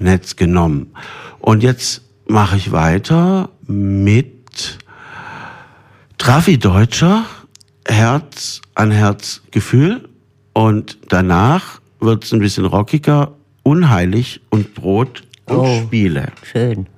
Netz genommen. Und jetzt mache ich weiter mit Trafi Deutscher, Herz an Herz Gefühl. Und danach wird es ein bisschen rockiger, Unheilig und Brot und Spiele. Schön.